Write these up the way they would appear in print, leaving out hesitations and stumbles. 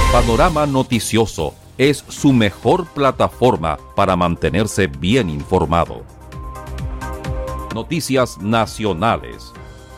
Panorama Noticioso es su mejor plataforma para mantenerse bien informado. Noticias nacionales.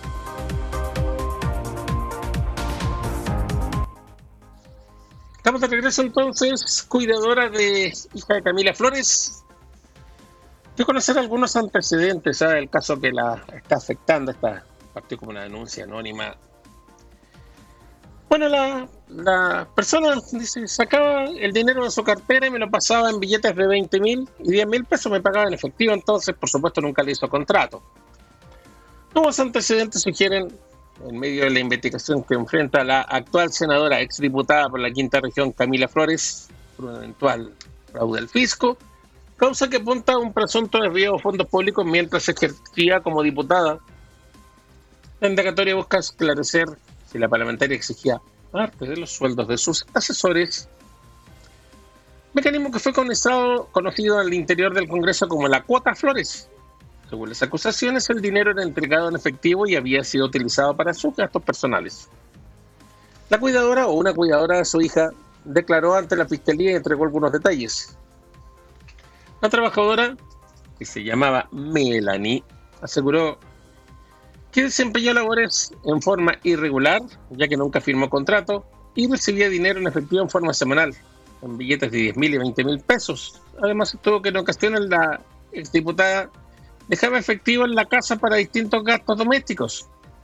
Estamos de regreso entonces, cuidadora de hija de Camila Flores. Quiero conocer algunos antecedentes del caso que la está afectando. Esta partió como una denuncia anónima. Bueno, la persona dice, sacaba el dinero de su cartera y me lo pasaba en billetes de 20.000 y 10.000 pesos me pagaba en efectivo. Entonces, por supuesto, nunca le hizo contrato. Nuevos antecedentes sugieren, en medio de la investigación que enfrenta la actual senadora, exdiputada por la Quinta Región, Camila Flores, por un eventual fraude al fisco, causa que apunta a un presunto desvío de fondos públicos mientras ejercía como diputada. La indagatoria busca esclarecer si la parlamentaria exigía parte de los sueldos de sus asesores, mecanismo que fue conocido al interior del Congreso como la cuota Flores. Según las acusaciones, el dinero era entregado en efectivo y había sido utilizado para sus gastos personales. La cuidadora o una cuidadora de su hija declaró ante la fiscalía y entregó algunos detalles. La trabajadora, que se llamaba Melanie, aseguró que desempeñó labores en forma irregular, ya que nunca firmó contrato, y recibía dinero en efectivo en forma semanal, en billetes de 10.000 y 20.000 pesos. Además, estuvo que en ocasiones la exdiputada dejaba efectivo en la casa para distintos gastos domésticos.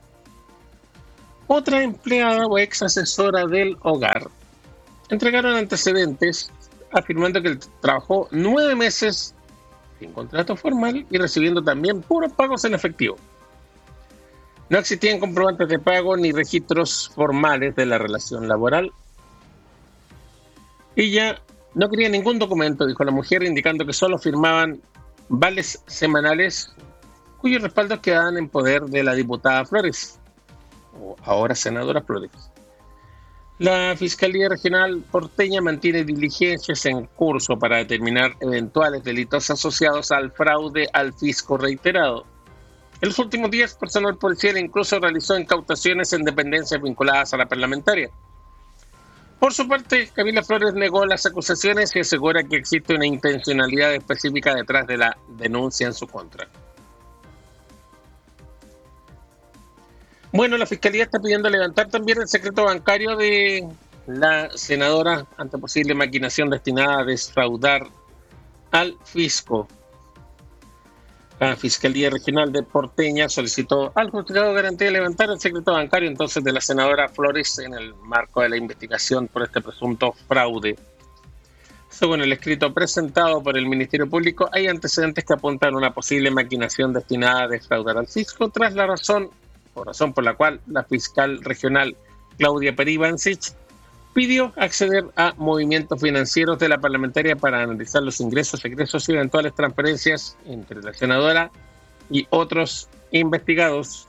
Otra empleada o ex asesora del hogar entregaron antecedentes afirmando que trabajó 9 meses sin contrato formal y recibiendo también puros pagos en efectivo. No existían comprobantes de pago ni registros formales de la relación laboral. Ella no quería ningún documento, dijo la mujer, indicando que solo firmaban vales semanales cuyos respaldos quedaban en poder de la diputada Flores, o ahora senadora Flores. La Fiscalía Regional porteña mantiene diligencias en curso para determinar eventuales delitos asociados al fraude al fisco reiterado. En los últimos días, personal policial incluso realizó incautaciones en dependencias vinculadas a la parlamentaria. Por su parte, Camila Flores negó las acusaciones y asegura que existe una intencionalidad específica detrás de la denuncia en su contra. Bueno, la Fiscalía está pidiendo levantar también el secreto bancario de la senadora ante posible maquinación destinada a defraudar al fisco. La Fiscalía Regional de Porteña solicitó al juzgado de garantía levantar el secreto bancario entonces de la senadora Flores en el marco de la investigación por este presunto fraude. Según el escrito presentado por el Ministerio Público, hay antecedentes que apuntan a una posible maquinación destinada a defraudar al fisco, tras la razón por la cual la fiscal regional Claudia Peribancic pidió acceder a movimientos financieros de la parlamentaria para analizar los ingresos, egresos y eventuales transferencias entre la senadora y otros investigados.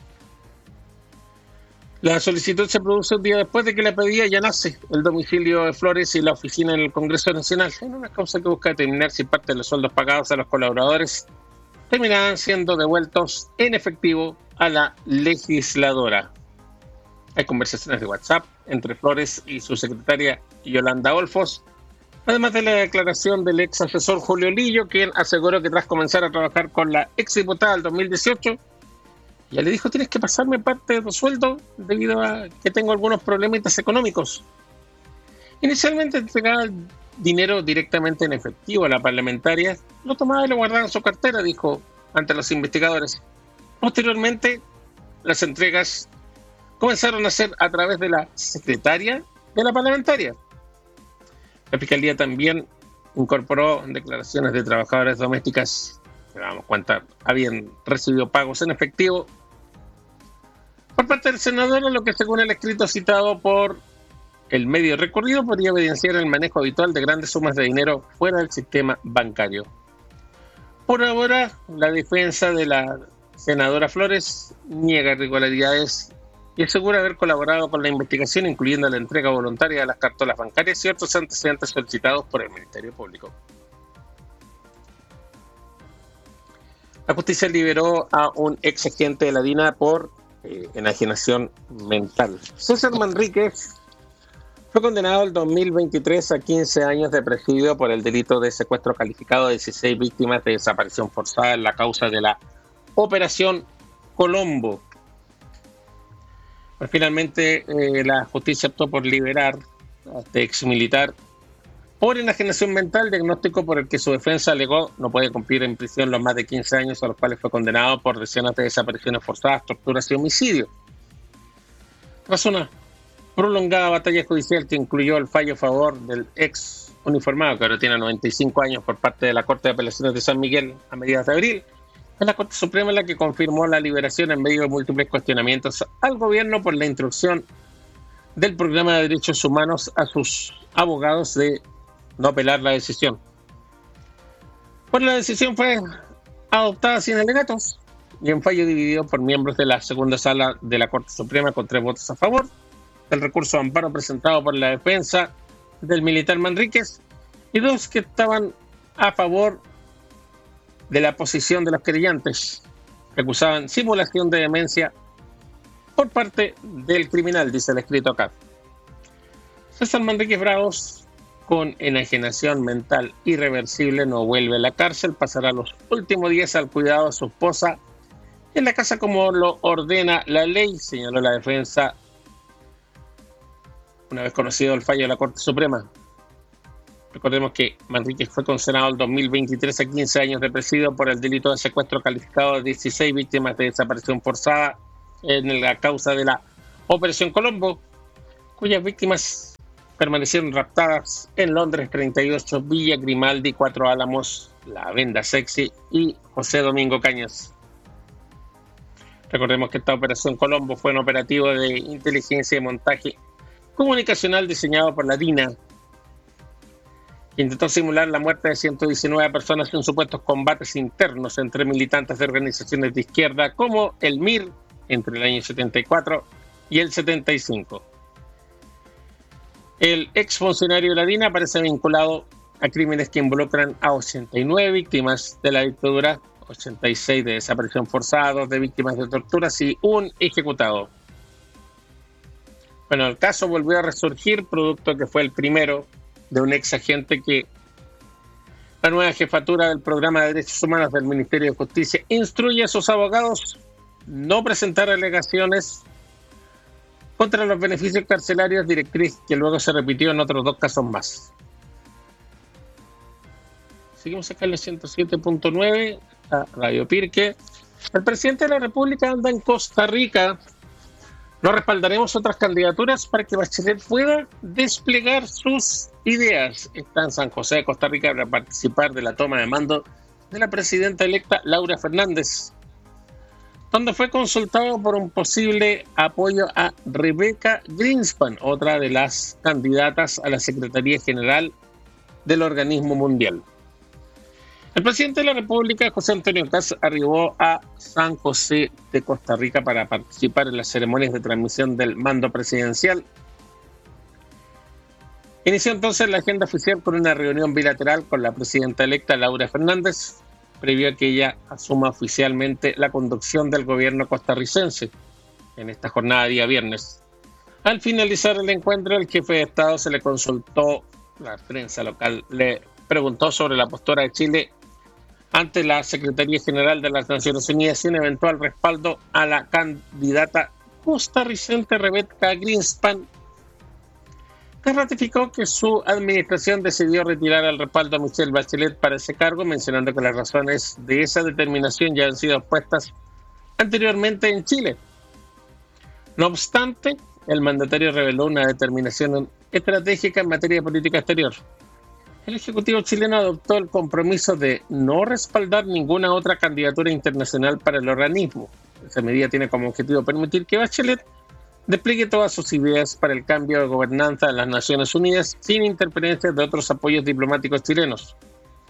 La solicitud se produce un día después de que la pedida allanase el domicilio de Flores y la oficina en el Congreso Nacional, en una causa que busca determinar si parte de los sueldos pagados a los colaboradores terminarán siendo devueltos en efectivo a la legisladora. Hay conversaciones de WhatsApp entre Flores y su secretaria Yolanda Olfos, además de la declaración del ex asesor Julio Lillo, quien aseguró que tras comenzar a trabajar con la ex diputada del 2018, ya le dijo: tienes que pasarme parte de tu sueldo debido a que tengo algunos problemitas económicos. Inicialmente entregaba el dinero directamente en efectivo a la parlamentaria, lo tomaba y lo guardaba en su cartera, dijo ante los investigadores. Posteriormente, las entregas comenzaron a ser a través de la secretaria de la parlamentaria. La Fiscalía también incorporó declaraciones de trabajadoras domésticas que, damos cuenta, habían recibido pagos en efectivo por parte del senador, lo que, según el escrito citado por el medio recorrido, podría evidenciar el manejo habitual de grandes sumas de dinero fuera del sistema bancario. Por ahora, la defensa de la senadora Flores niega irregularidades y asegura haber colaborado con la investigación, incluyendo la entrega voluntaria de las cartolas bancarias y otros antecedentes solicitados por el Ministerio Público. La justicia liberó a un ex agente de la DINA por enajenación mental. César Manríquez Fue condenado en 2023 a 15 años de presidio por el delito de secuestro calificado de 16 víctimas de desaparición forzada en la causa de la Operación Colombo. Pues finalmente la justicia optó por liberar a este exmilitar por enajenación mental, diagnóstico por el que su defensa alegó no puede cumplir en prisión los más de 15 años a los cuales fue condenado por decenas de desapariciones forzadas, torturas y homicidios. Tras una prolongada batalla judicial que incluyó el fallo a favor del ex uniformado, que ahora tiene 95 años, por parte de la Corte de Apelaciones de San Miguel a mediados de abril, es la Corte Suprema la que confirmó la liberación en medio de múltiples cuestionamientos al gobierno por la instrucción del Programa de Derechos Humanos a sus abogados de no apelar la decisión. Pues la decisión fue adoptada sin alegatos y en fallo dividido por miembros de la segunda sala de la Corte Suprema con 3 votos a favor del recurso de amparo presentado por la defensa del militar Manríquez y 2 que estaban a favor de la posición de los querellantes, que acusaban simulación de demencia por parte del criminal, dice el escrito acá. César Manríquez Bravos, con enajenación mental irreversible, no vuelve a la cárcel, pasará los últimos días al cuidado de su esposa en la casa como lo ordena la ley, señaló la defensa una vez conocido el fallo de la Corte Suprema. Recordemos que Manríquez fue condenado en 2023 a 15 años de presidio por el delito de secuestro calificado de 16 víctimas de desaparición forzada en la causa de la Operación Colombo, cuyas víctimas permanecieron raptadas en Londres 38, Villa Grimaldi, 4 Álamos, La Venda Sexy y José Domingo Cañas. Recordemos que esta Operación Colombo fue un operativo de inteligencia y montaje comunicacional diseñado por la DINA, que intentó simular la muerte de 119 personas en supuestos combates internos entre militantes de organizaciones de izquierda como el MIR entre el año 74 y el 75. El exfuncionario de la DINA aparece vinculado a crímenes que involucran a 89 víctimas de la dictadura, 86 de desaparición forzada, 2 de víctimas de torturas y un ejecutado. Bueno, el caso volvió a resurgir, producto que fue el primero de un ex agente que la nueva jefatura del Programa de Derechos Humanos del Ministerio de Justicia instruye a sus abogados no presentar alegaciones contra los beneficios carcelarios, directriz que luego se repitió en otros 2 casos más. Seguimos acá en el 107.9, a Radio Pirque. El presidente de la República anda en Costa Rica. No respaldaremos otras candidaturas para que Bachelet pueda desplegar sus ideas. Está en San José de Costa Rica para participar de la toma de mando de la presidenta electa Laura Fernández, donde fue consultado por un posible apoyo a Rebecca Greenspan, otra de las candidatas a la Secretaría General del Organismo Mundial. El presidente de la República, José Antonio Kast, arribó a San José de Costa Rica para participar en las ceremonias de transmisión del mando presidencial. Inició entonces la agenda oficial con una reunión bilateral con la presidenta electa Laura Fernández, previo a que ella asuma oficialmente la conducción del gobierno costarricense en esta jornada de día viernes. Al finalizar el encuentro, el jefe de Estado se le consultó, la prensa local le preguntó sobre la postura de Chile ante la Secretaría General de las Naciones Unidas y un eventual respaldo a la candidata costarricense Rebecca Greenspan, que ratificó que su administración decidió retirar el respaldo a Michelle Bachelet para ese cargo, mencionando que las razones de esa determinación ya han sido expuestas anteriormente en Chile. No obstante, el mandatario reveló una determinación estratégica en materia de política exterior. El Ejecutivo chileno adoptó el compromiso de no respaldar ninguna otra candidatura internacional para el organismo. Esa medida tiene como objetivo permitir que Bachelet despliegue todas sus ideas para el cambio de gobernanza de las Naciones Unidas sin interferencias de otros apoyos diplomáticos chilenos.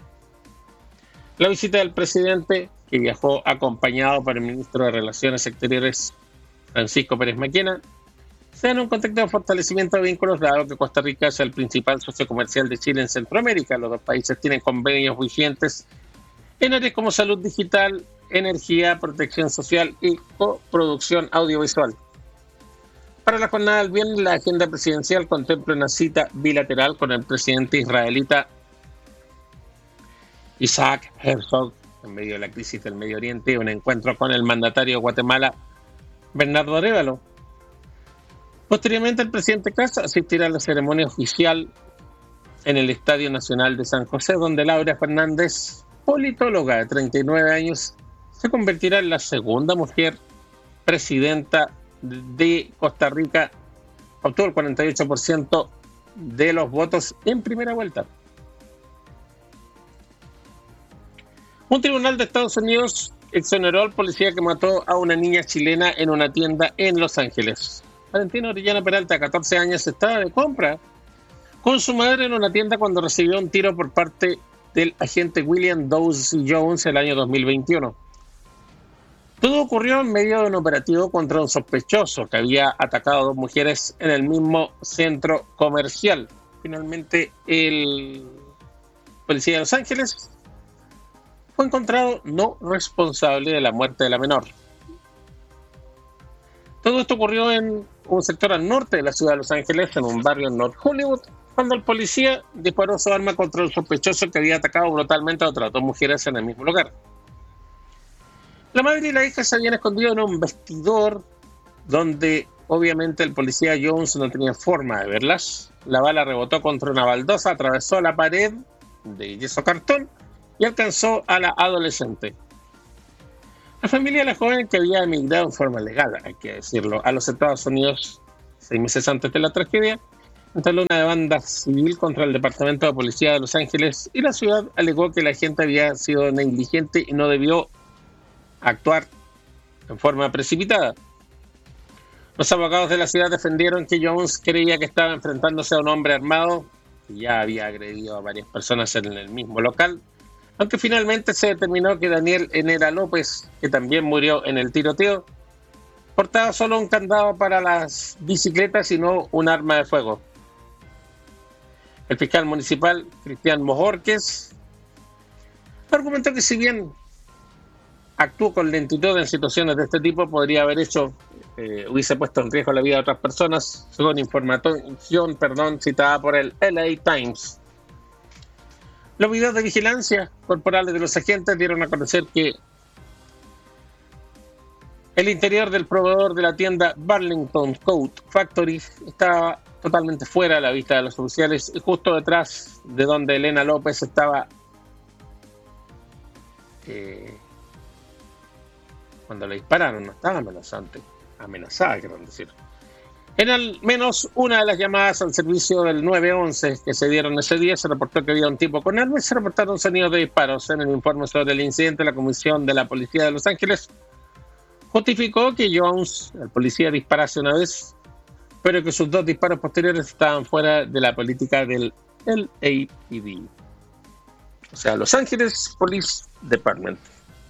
La visita del presidente, que viajó acompañado por el ministro de Relaciones Exteriores Francisco Pérez Maquena, se da en un contexto de fortalecimiento de vínculos, dado que Costa Rica es el principal socio comercial de Chile en Centroamérica. Los 2 países tienen convenios vigentes en áreas como salud digital, energía, protección social y coproducción audiovisual. Para la jornada del viernes, la agenda presidencial contempla una cita bilateral con el presidente israelita Isaac Herzog en medio de la crisis del Medio Oriente y un encuentro con el mandatario de Guatemala, Bernardo Arévalo. Posteriormente, el presidente Kast asistirá a la ceremonia oficial en el Estadio Nacional de San José, donde Laura Fernández, politóloga de 39 años, se convertirá en la segunda mujer presidenta de Costa Rica. Obtuvo el 48% de los votos en primera vuelta. Un tribunal de Estados Unidos exoneró al policía que mató a una niña chilena en una tienda en Los Ángeles. Valentina Orellana Peralta, de 14 años, estaba de compra con su madre en una tienda cuando recibió un tiro por parte del agente William Dowes Jones el año 2021. Todo ocurrió en medio de un operativo contra un sospechoso que había atacado a dos mujeres en el mismo centro comercial. Finalmente, el policía de Los Ángeles fue encontrado no responsable de la muerte de la menor. Todo esto ocurrió en un sector al norte de la ciudad de Los Ángeles, en un barrio en North Hollywood, cuando el policía disparó su arma contra el sospechoso que había atacado brutalmente a otras dos mujeres en el mismo lugar. La madre y la hija se habían escondido en un vestidor donde obviamente el policía Jones no tenía forma de verlas. La bala rebotó contra una baldosa, atravesó la pared de yeso cartón y alcanzó a la adolescente. La familia de la joven, que había emigrado en forma legal, hay que decirlo, a los Estados Unidos 6 meses antes de la tragedia, entabló una demanda civil contra el Departamento de Policía de Los Ángeles y la ciudad alegó que la agente había sido negligente y no debió actuar en forma precipitada. Los abogados de la ciudad defendieron que Jones creía que estaba enfrentándose a un hombre armado que ya había agredido a varias personas en el mismo local, aunque finalmente se determinó que Daniel Enera López, que también murió en el tiroteo, portaba solo un candado para las bicicletas y no un arma de fuego. El fiscal municipal, Cristian Mojorquez, argumentó que si bien actuó con lentitud en situaciones de este tipo, podría haber hubiese puesto en riesgo la vida de otras personas, según información citada por el LA Times. Los videos de vigilancia corporales de los agentes dieron a conocer que el interior del proveedor de la tienda Burlington Coat Factory estaba totalmente fuera de la vista de los oficiales y justo detrás de donde Elena López estaba cuando le dispararon. No estaba amenazada, quiero decir. En al menos una de las llamadas al servicio del 911 que se dieron ese día, se reportó que había un tipo con armas y se reportaron sonidos de disparos. En el informe sobre el incidente, la Comisión de la Policía de Los Ángeles justificó que Jones, el policía, disparase una vez, pero que sus dos disparos posteriores estaban fuera de la política del LAPD. O sea, Los Ángeles Police Department.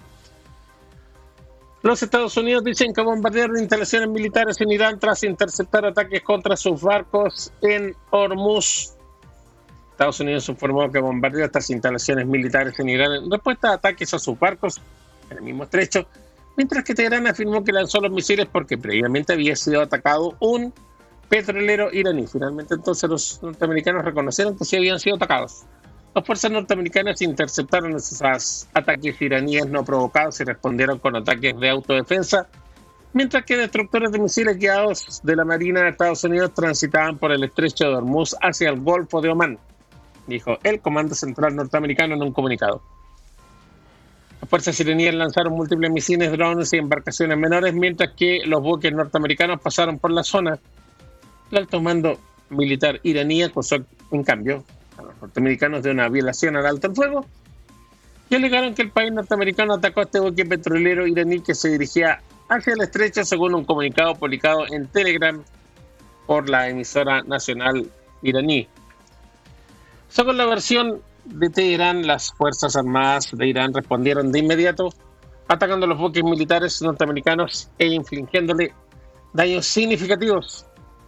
Los Estados Unidos dicen que bombardearon instalaciones militares en Irán tras interceptar ataques contra sus barcos en Hormuz. Estados Unidos informó que bombardeó estas instalaciones militares en Irán en respuesta a ataques a sus barcos en el mismo estrecho, mientras que Teherán afirmó que lanzó los misiles porque previamente había sido atacado un petrolero iraní. Finalmente, entonces, los norteamericanos reconocieron que sí habían sido atacados. Las fuerzas norteamericanas interceptaron esos ataques iraníes no provocados y respondieron con ataques de autodefensa, mientras que destructores de misiles guiados de la Marina de Estados Unidos transitaban por el estrecho de Hormuz hacia el Golfo de Omán, dijo el Comando Central norteamericano en un comunicado. Las fuerzas iraníes lanzaron múltiples misiles, drones y embarcaciones menores, mientras que los buques norteamericanos pasaron por la zona. El alto mando militar iraní acusó, en cambio, a los norteamericanos de una violación al alto el fuego y alegaron que el país norteamericano atacó a este buque petrolero iraní que se dirigía hacia el estrecho, según un comunicado publicado en Telegram por la emisora nacional iraní. Según la versión de Teherán, las Fuerzas Armadas de Irán respondieron de inmediato atacando los buques militares norteamericanos e infligiéndole daños significativos,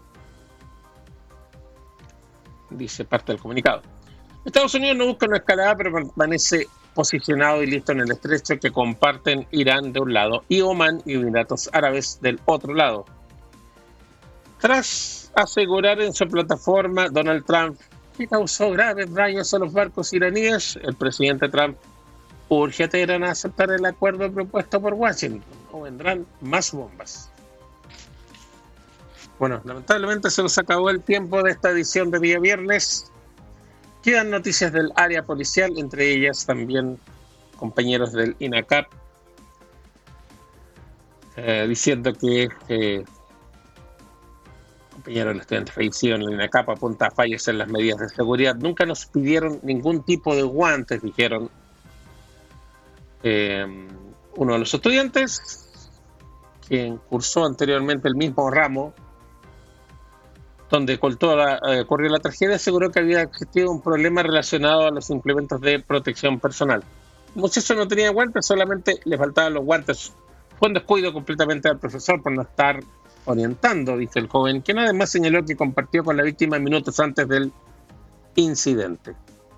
dice parte del comunicado. Estados Unidos no busca una escalada, pero permanece posicionado y listo en el estrecho que comparten Irán de un lado y Omán y Emiratos Árabes del otro lado. Tras asegurar en su plataforma Donald Trump que causó graves daños a los barcos iraníes, el presidente Trump urge a Teherán a aceptar el acuerdo propuesto por Washington, o vendrán más bombas. Bueno, lamentablemente se nos acabó el tiempo de esta edición de día viernes. Quedan noticias del área policial, entre ellas también compañeros del INACAP, diciendo que compañeros del estudiante fallecido en el INACAP apunta a fallos en las medidas de seguridad. Nunca nos pidieron ningún tipo de guantes, dijeron uno de los estudiantes, quien cursó anteriormente el mismo ramo donde ocurrió la tragedia, aseguró que había existido un problema relacionado a los implementos de protección personal. El muchacho no tenía guantes, solamente le faltaban los guantes. Fue un descuido completamente del profesor por no estar orientando, dice el joven, quien además señaló que compartió con la víctima minutos antes del incidente.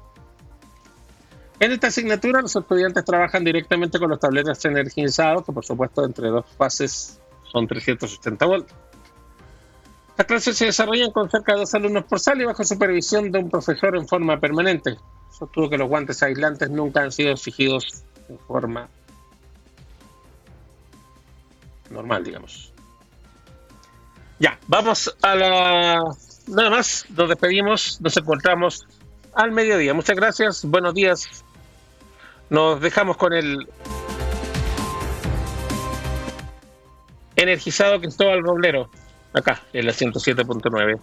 En esta asignatura, los estudiantes trabajan directamente con los tableros energizados, que por supuesto entre dos fases son 380 voltios. Las clases se desarrollan con cerca de 2 alumnos por sala y bajo supervisión de un profesor en forma permanente. Sostuvo que los guantes aislantes nunca han sido exigidos en forma normal, digamos. Ya, vamos a nada más, nos despedimos, nos encontramos al mediodía. Muchas gracias, buenos días. Nos dejamos con el energizado Cristóbal Roblero, acá en la 107.9.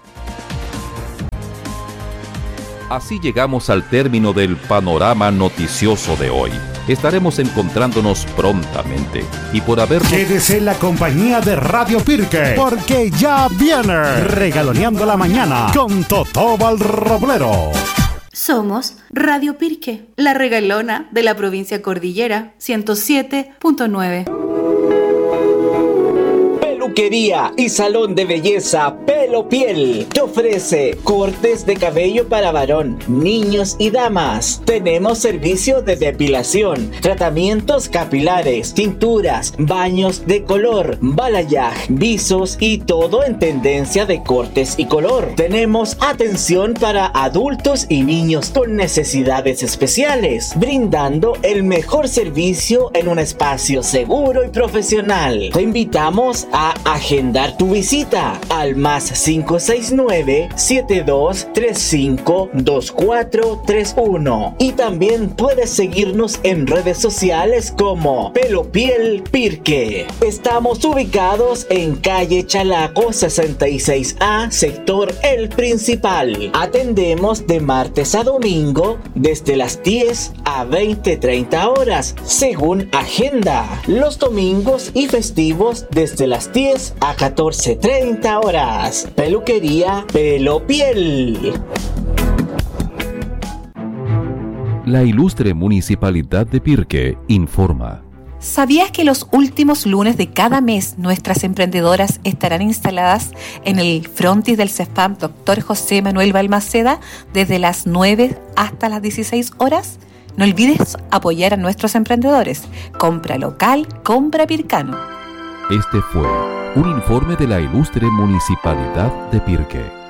Así llegamos al término del panorama noticioso de hoy. Estaremos encontrándonos prontamente y por haber... Quédese en la compañía de Radio Pirque, porque ya viene Regaloneando la Mañana con Cristóbal Roblero. Somos Radio Pirque, la regalona de la provincia Cordillera, 107.9. Peluquería y salón de belleza Pelo Piel te ofrece cortes de cabello para varón, niños y damas. Tenemos servicio de depilación, tratamientos capilares, tinturas, baños de color, balayage, visos y todo en tendencia de cortes y color. Tenemos atención para adultos y niños con necesidades especiales, brindando el mejor servicio en un espacio seguro y profesional. Te invitamos a agendar tu visita al más 569-7235-2431 y también puedes seguirnos en redes sociales como Pelo Piel Pirque. Estamos ubicados en calle Chalaco 66A, sector El Principal. Atendemos de martes a domingo desde las 10 a 20:30 horas según agenda. Los domingos y festivos desde las 10 a 14:30 horas. Peluquería Pelo Piel. La ilustre Municipalidad de Pirque informa. ¿Sabías que los últimos lunes de cada mes nuestras emprendedoras estarán instaladas en el frontis del CEFAM Dr. José Manuel Balmaceda desde las 9 hasta las 16 horas? No olvides apoyar a nuestros emprendedores. Compra local, compra pircano. Este fue un informe de la ilustre Municipalidad de Pirque.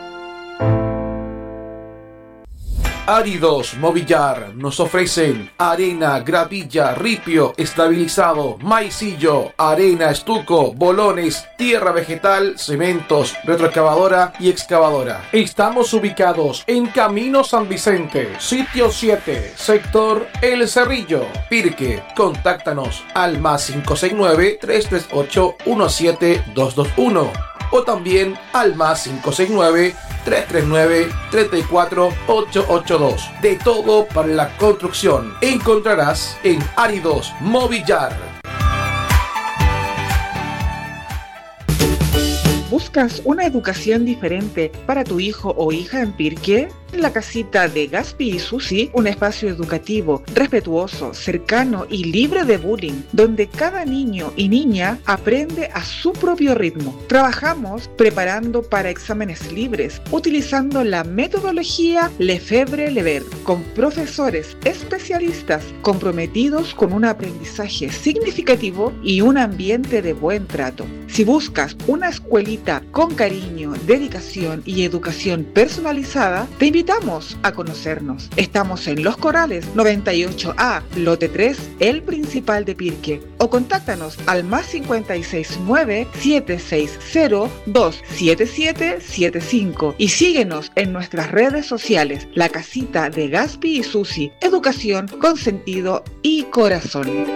Áridos Movillar nos ofrecen arena, gravilla, ripio, estabilizado, maicillo, arena, estuco, bolones, tierra vegetal, cementos, retroexcavadora y excavadora. Estamos ubicados en Camino San Vicente, sitio 7, sector El Cerrillo, Pirque. Contáctanos al más 569-338-17221 o también al más 569-339-34882. De todo para la construcción encontrarás en Áridos Movillar. ¿Buscas una educación diferente para tu hijo o hija en Pirque? En la casita de Gaspi y Susi, un espacio educativo, respetuoso, cercano y libre de bullying, donde cada niño y niña aprende a su propio ritmo. Trabajamos preparando para exámenes libres, utilizando la metodología Lefebvre-Lever, con profesores especialistas comprometidos con un aprendizaje significativo y un ambiente de buen trato. Si buscas una escuelita con cariño, dedicación y educación personalizada, te invitamos a conocernos. Estamos en Los Corrales 98A, lote 3, El Principal de Pirque, o contáctanos al +56 9 760 27775 y síguenos en nuestras redes sociales, La Casita de Gaspi y Susi, educación con sentido y corazón.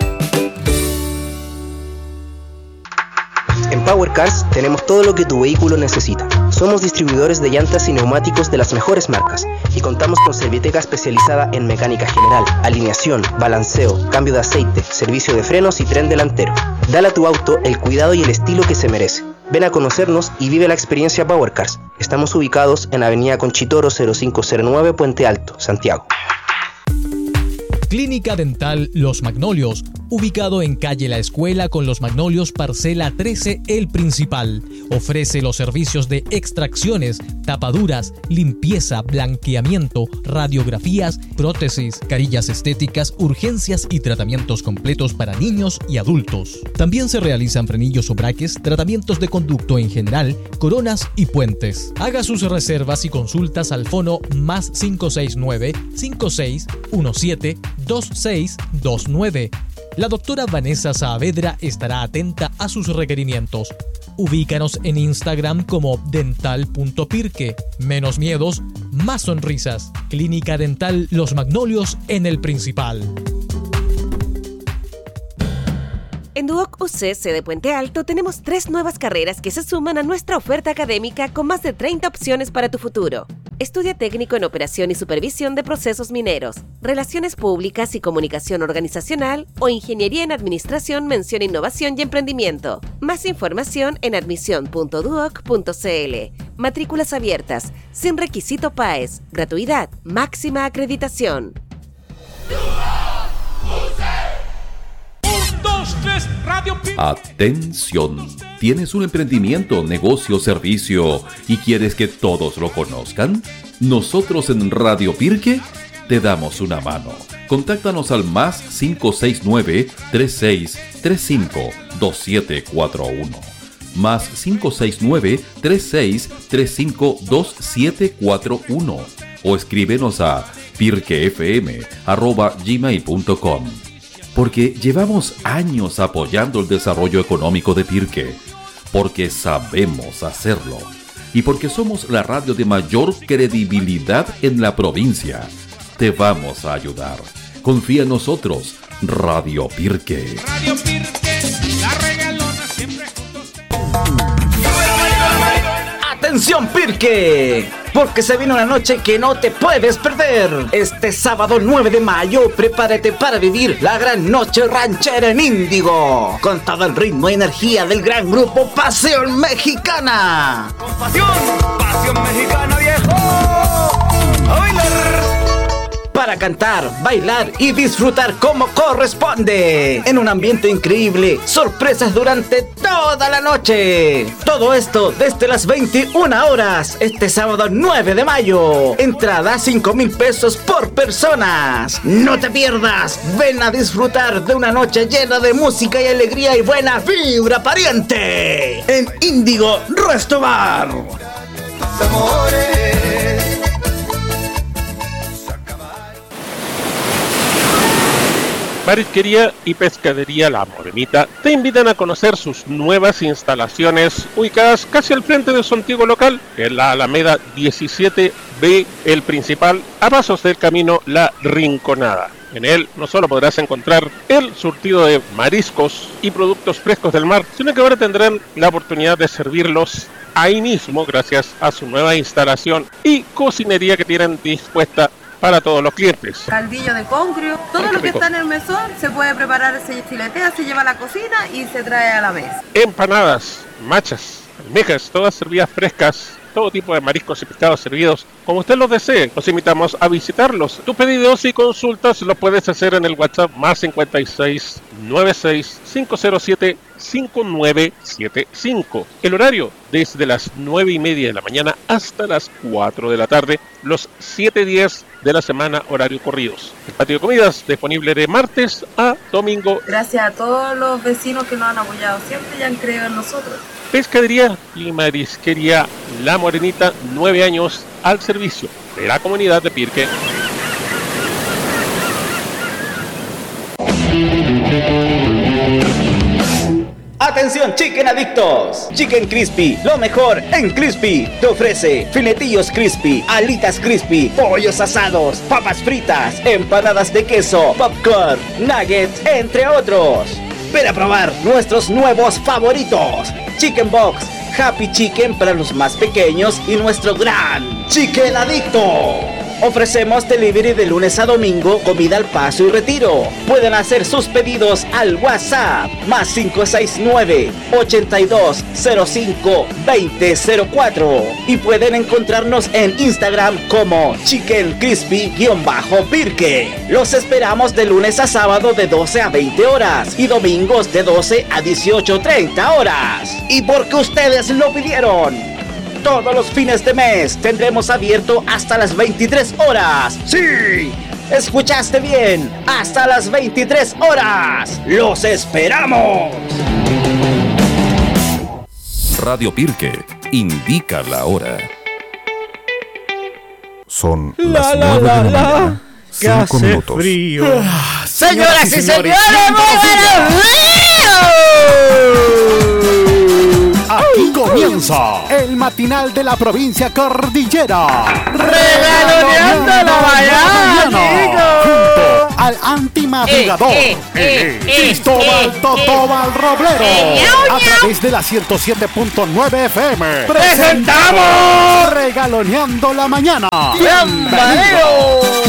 En Power Cars tenemos todo lo que tu vehículo necesita. Somos distribuidores de llantas y neumáticos de las mejores marcas y contamos con Serviteca especializada en mecánica general, alineación, balanceo, cambio de aceite, servicio de frenos y tren delantero. Dale a tu auto el cuidado y el estilo que se merece. Ven a conocernos y vive la experiencia Power Cars. Estamos ubicados en Avenida Conchitoro 0509, Puente Alto, Santiago. Clínica Dental Los Magnolios, ubicado en calle La Escuela con Los Magnolios, parcela 13, El Principal. Ofrece los servicios de extracciones, tapaduras, limpieza, blanqueamiento, radiografías, prótesis, carillas estéticas, urgencias y tratamientos completos para niños y adultos. También se realizan frenillos o braques, tratamientos de conducto en general, coronas y puentes. Haga sus reservas y consultas al fono +569 5617 2629. La doctora Vanessa Saavedra estará atenta a sus requerimientos. Ubícanos en Instagram como dental.pirque. Menos miedos, más sonrisas. Clínica Dental Los Magnolios en El Principal. En Duoc UC, sede Puente Alto, tenemos 3 nuevas carreras que se suman a nuestra oferta académica con más de 30 opciones para tu futuro. Estudia técnico en operación y supervisión de procesos mineros, relaciones públicas y comunicación organizacional o ingeniería en administración, mención innovación y emprendimiento. Más información en admisión.duoc.cl. Matrículas abiertas, sin requisito PAES, gratuidad, máxima acreditación. Atención, ¿tienes un emprendimiento, negocio, servicio y quieres que todos lo conozcan? Nosotros en Radio Pirque te damos una mano. Contáctanos al +569 3635 2741. +569 3635 2741. O escríbenos a pirquefm@gmail.com. Porque llevamos años apoyando el desarrollo económico de Pirque, porque sabemos hacerlo y porque somos la radio de mayor credibilidad en la provincia. Te vamos a ayudar. Confía en nosotros, Radio Pirque. Radio Pirque, la regalona siempre juntos. ¡Atención, Pirque! Porque se viene una noche que no te puedes perder. Este sábado 9 de mayo, prepárate para vivir la gran noche ranchera en Índigo, con todo el ritmo y energía del gran grupo Pasión Mexicana. Con pasión mexicana, viejo. A bailar. Para cantar, bailar y disfrutar como corresponde. En un ambiente increíble, sorpresas durante toda la noche. Todo esto desde las 21 horas, este sábado 9 de mayo. Entrada 5,000 pesos por personas. No te pierdas, ven a disfrutar de una noche llena de música y alegría y buena vibra, pariente. En Índigo Resto Bar. Marisquería y Pescadería La Morenita te invitan a conocer sus nuevas instalaciones ubicadas casi al frente de su antiguo local, en la Alameda 17B, El Principal, a pasos del camino La Rinconada. En él no solo podrás encontrar el surtido de mariscos y productos frescos del mar, sino que ahora tendrán la oportunidad de servirlos ahí mismo gracias a su nueva instalación y cocinería que tienen dispuesta para todos los clientes. Caldillo de concrio, todo lo que está en el mesón se puede preparar, se filetea, se lleva a la cocina y se trae a la mesa. Empanadas, machas, almejas, todas servidas frescas todo tipo de mariscos y pescados servidos como usted los desee. Los invitamos a visitarlos. Tus pedidos y consultas los puedes hacer en el WhatsApp más 56 96 507 5975. El horario desde las 9:30 de la mañana hasta las 4 de la tarde, los 7 días de la semana, horario corridos. El patio de comidas disponible de martes a domingo. Gracias a todos los vecinos que nos han apoyado siempre y han creído en nosotros. Pescadería y marisquería La Morenita, 9 años al servicio de la comunidad de Pirque. Atención chicken adictos, Chicken Crispy, lo mejor en Crispy. Te ofrece filetillos crispy, alitas crispy, pollos asados, papas fritas, empanadas de queso, popcorn, nuggets, entre otros. Ven a probar nuestros nuevos favoritos: Chicken Box, Happy Chicken para los más pequeños y nuestro gran Chicken Adicto. Ofrecemos delivery de lunes a domingo, comida al paso y retiro. Pueden hacer sus pedidos al WhatsApp más 569 8205 2004 y pueden encontrarnos en Instagram como Chicken Crispy-Pirque. Los esperamos de lunes a sábado de 12 a 20 horas y domingos de 12 a 18:30 horas. Y porque ustedes lo pidieron, todos los fines de mes tendremos abierto hasta las 23 horas. ¡Sí! ¿Escuchaste bien? ¡Hasta las 23 horas! ¡Los esperamos! Radio Pirque indica la hora. Son las 9 de la mañana. 5 minutos. Frío. Señoras y señores, muy buenos días. Aquí comienza el matinal de la provincia cordillera. Regaloneando la mañana, junto al antimadrugador Cristóbal Totobal Roblero, a través de la 107.9 FM. ¡Presentamos! Regaloneando la mañana. ¡Bienvenido!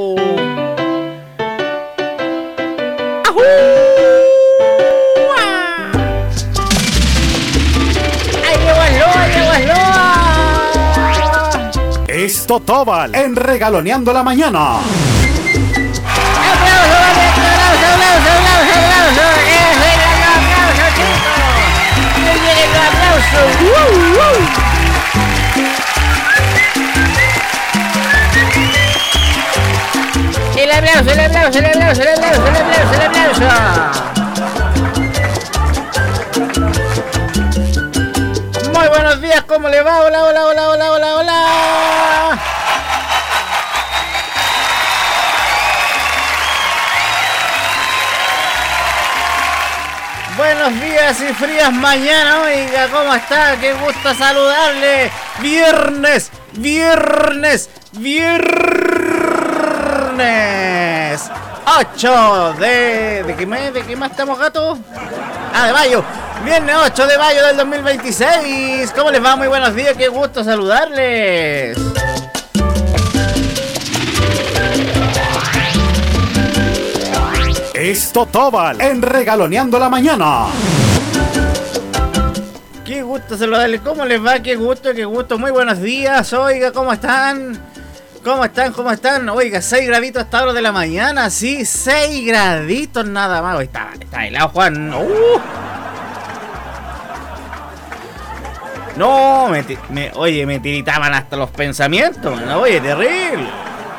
Es Totobal en Regaloneando la mañana. El aplauso. Muy buenos días, ¿cómo le va? Hola. Buenos días y frías mañanas, oiga, ¿cómo está? Qué gusto saludarle. Viernes. viernes 8 ¿De qué mes? ¿De qué más estamos, gato? De mayo. Viernes 8 de mayo del 2026. ¿Cómo les va? Muy buenos días, qué gusto saludarles. Es Totobal en Regaloneando la Mañana. Qué gusto saludarles, ¿cómo les va? Qué gusto. Muy buenos días, oiga, ¿cómo están? ¿Cómo están? Oiga, 6 graditos a esta hora de la mañana, sí, 6 graditos nada más. Está helado, Juan. No, me tiritaban hasta los pensamientos, man. Oye, terrible.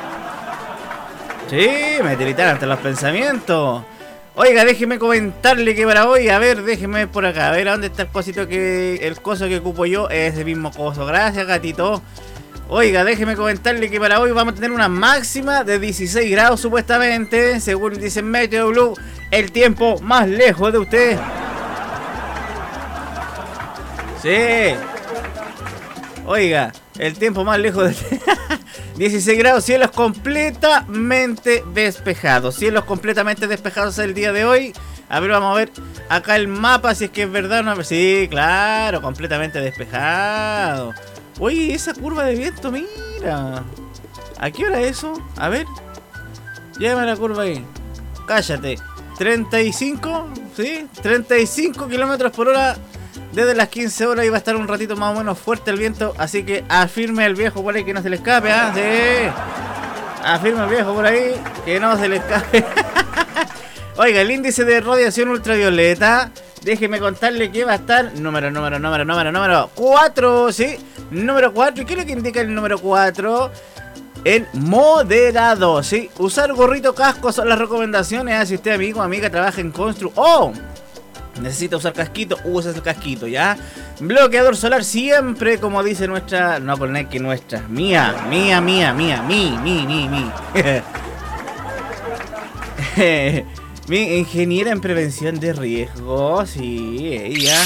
Sí, me tiritaron hasta los pensamientos. Oiga, déjeme comentarle que para hoy, a ver, déjeme ver por acá, a ver, ¿a dónde está el coso que ocupo yo? Ese mismo coso, gracias, gatito. Oiga, déjeme comentarle que para hoy vamos a tener una máxima de 16 grados supuestamente, según dice Meteo Blue, el tiempo más lejos de usted. Sí. Oiga, el tiempo más lejos de usted. 16 grados, cielos completamente despejados. El día de hoy. A ver, vamos a ver acá el mapa si es que es verdad o no. Sí, claro, completamente despejado. Oye, esa curva de viento, mira. ¿A qué hora es eso? A ver. Llévame la curva ahí. Cállate. 35, ¿sí? 35 kilómetros por hora Desde las 15 horas iba a estar un ratito más o menos fuerte el viento, así que afirme el viejo por ahí que no se le escape, ¿ah? Sí. Afirme el viejo por ahí que no se le escape. Oiga, el índice de radiación ultravioleta, déjeme contarle que va a estar número 4, ¿sí? Número 4, ¿y qué es lo que indica el número 4? En moderado, ¿sí? Usar gorrito, casco son las recomendaciones, ¿eh? Si usted, amigo o amiga, trabaja en constru o necesita usar casquito, use el casquito, ¿ya? Bloqueador solar siempre, como dice nuestra... No, por que nuestra. Mi. Mi ingeniera en prevención de riesgos, sí, ella.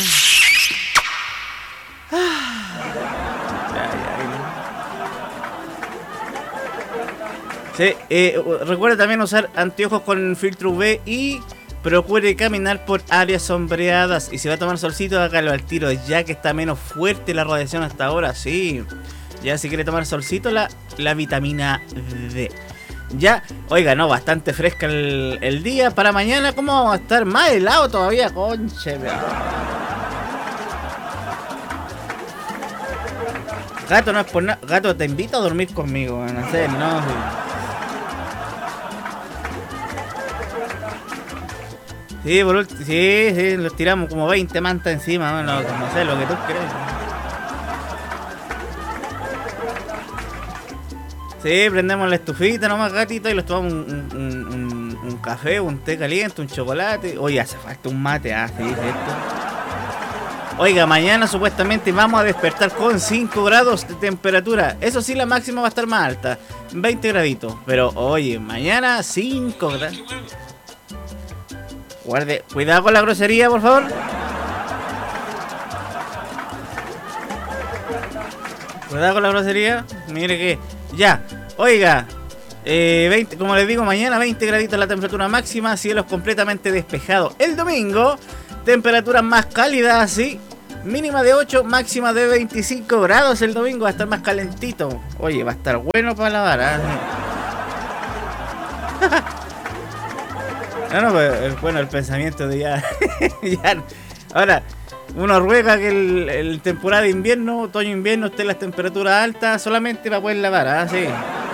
Sí, recuerda también usar anteojos con filtro UV y procure caminar por áreas sombreadas. Y si va a tomar solcito, hágalo al tiro, ya que está menos fuerte la radiación hasta ahora, sí. Ya si quiere tomar solcito, la vitamina D. Ya, oiga, no, bastante fresca el día. Para mañana, ¿cómo vamos a estar? Más helado todavía, conche. Gato, no es por nada. Gato, te invito a dormir conmigo, no sé, no. Sí, por último, sí, los tiramos como 20 mantas encima, no sé, lo que tú crees. Sí, prendemos la estufita nomás, gatito, y los tomamos un café, un té caliente, un chocolate. Oye, hace falta un mate, sí, esto. Oiga, mañana supuestamente vamos a despertar con 5 grados de temperatura. Eso sí, la máxima va a estar más alta, 20 graditos. Pero, oye, mañana 5 grados. Guarde, cuidado con la grosería, por favor. Cuidado con la grosería. Mire que... Ya, oiga, 20, como les digo, mañana 20 graditos la temperatura máxima, cielos completamente despejados. El domingo, temperaturas más cálidas, sí, mínima de 8, máxima de 25 grados. El domingo va a estar más calentito. Oye, va a estar bueno para lavar, ¿eh? No, pues, bueno, el pensamiento de ya... Ahora... Uno ruega que el temporada de invierno, otoño-invierno, esté en las temperaturas altas solamente para poder lavar, sí.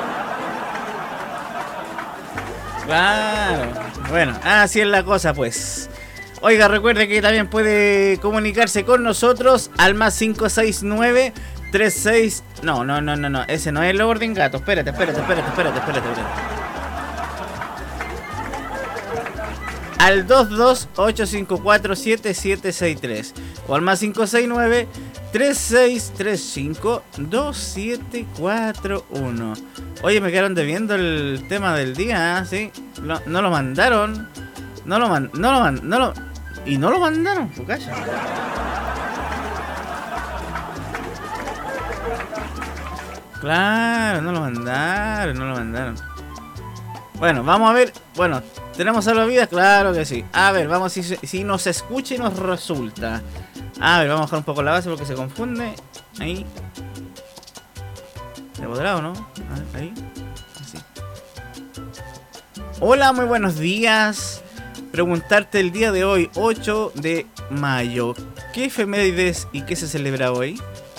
Claro. Bueno, así es la cosa, pues. Oiga, recuerde que también puede comunicarse con nosotros al más 569 36... No, ese no es el orden, gato. Espérate. Al 228547763 o al más 569-3635-2741. Oye, me quedaron debiendo el tema del día, ¿sí? No lo mandaron. Y no lo mandaron, calla. Claro, no lo mandaron. Bueno, vamos a ver. Bueno, ¿tenemos salvavidas? Claro que sí. A ver, vamos si nos escucha y nos resulta. A ver, vamos a bajar un poco la base porque se confunde. Ahí. ¿Se podrá o no? A ver, ahí. Así. Hola, muy buenos días. Preguntarte el día de hoy, 8 de mayo. ¿Qué efemérides y qué se celebra hoy?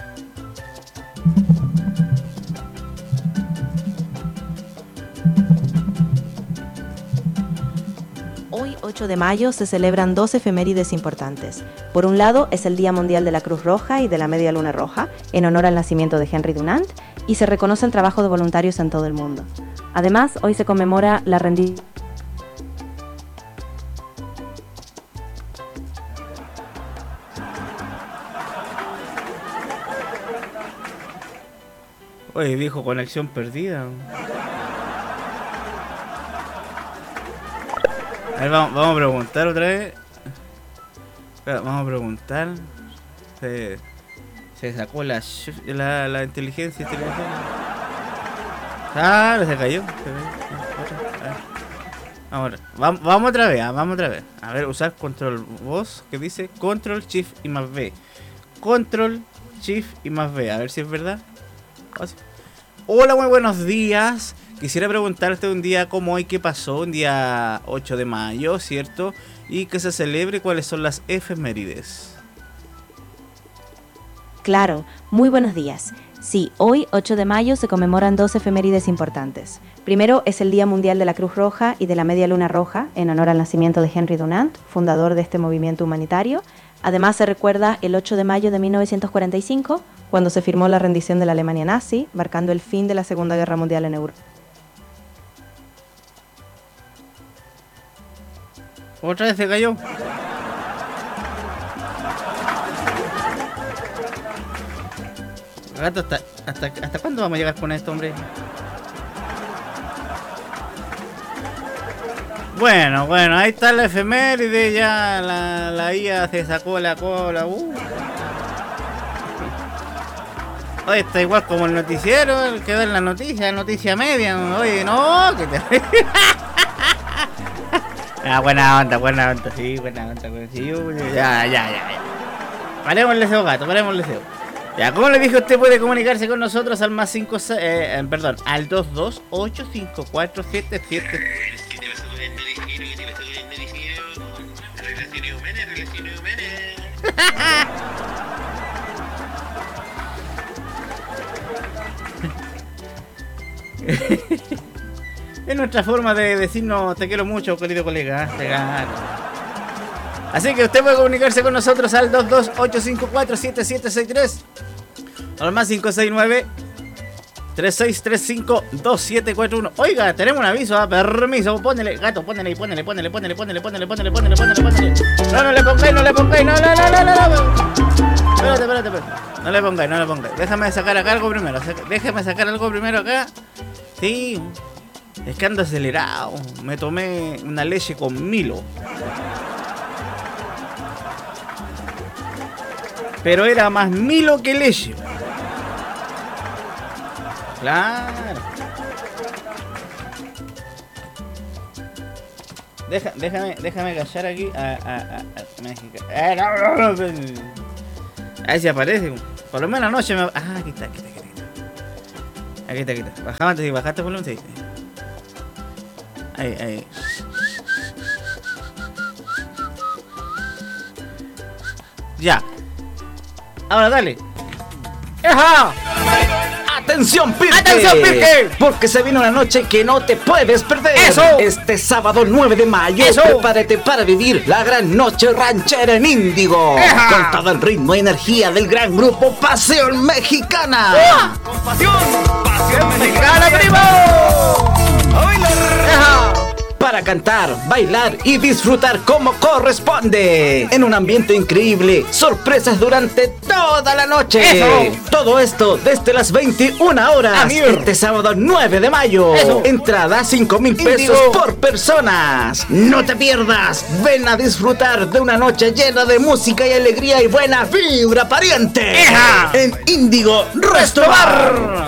Hoy, 8 de mayo, se celebran dos efemérides importantes. Por un lado, es el Día Mundial de la Cruz Roja y de la Media Luna Roja, en honor al nacimiento de Henry Dunant, y se reconoce el trabajo de voluntarios en todo el mundo. Además, hoy se conmemora la rendición. Oye, dijo conexión perdida. A ver, vamos a preguntar otra vez. Espera, vamos a preguntar. Se sacó la inteligencia. Claro, se cayó. Vamos otra vez. A ver, usar control voz que dice control shift y más B. Control shift y más B. A ver si es verdad. Hola, muy buenos días. Quisiera preguntarte un día como hoy, ¿qué pasó? Un día 8 de mayo, ¿cierto? Y que se celebre, ¿cuáles son las efemérides? Claro, muy buenos días. Sí, hoy, 8 de mayo, se conmemoran 2 efemérides importantes. Primero es el Día Mundial de la Cruz Roja y de la Media Luna Roja, en honor al nacimiento de Henry Dunant, fundador de este movimiento humanitario. Además se recuerda el 8 de mayo de 1945, cuando se firmó la rendición de la Alemania nazi, marcando el fin de la Segunda Guerra Mundial en Europa. ¿Otra vez se cayó? Gato, ¿hasta cuándo vamos a llegar con esto, hombre? Bueno, ahí está la efeméride, ya la IA se sacó la cola. Oye, está igual como el noticiero, el que da en la noticia media. Oye, no, que te... buena onda, sí, buena onda. Sí, ya. Paremos el deseo, gato, paremos el deseo. Ya, como le dije, usted puede comunicarse con nosotros al más 5, al 2285477. Es nuestra forma de decirnos te quiero mucho, querido colega. Así que usted puede comunicarse con nosotros al 228547763 o al más 569-3635-2741. Oiga, tenemos un aviso, permiso, ponele, gato, ponele. No le pongáis, Espérate. No le pongáis. Déjame sacar acá algo primero. Acá. Sí. Es que ando acelerado. Me tomé una leche con Milo. Pero era más Milo que leche. Claro. Déjame callar aquí a México. No. Ahí se aparece. Por lo menos anoche me... aquí está. Aquí está. Bajaste volumen, sí. Ahí. Ya. Ahora dale. ¡Eja! ¡Atención, Pirque! Porque se viene una noche que no te puedes perder. ¡Eso! Este sábado 9 de mayo, prepárate para vivir la gran noche ranchera en Índigo. ¡Eja! Con todo el ritmo y energía del gran grupo Pasión Mexicana. ¡Con Pasión Mexicana, primo! ¡Eja! Para cantar, bailar y disfrutar como corresponde. En un ambiente increíble, sorpresas durante toda la noche. ¡Eso! Todo esto desde las 21 horas. ¡Amir! Este sábado 9 de mayo. ¡Eso! Entrada 5,000 pesos Índigo. por personas. No te pierdas. Ven a disfrutar de una noche llena de música y alegría y buena vibra pariente. ¡Eja! En Índigo Resto Bar.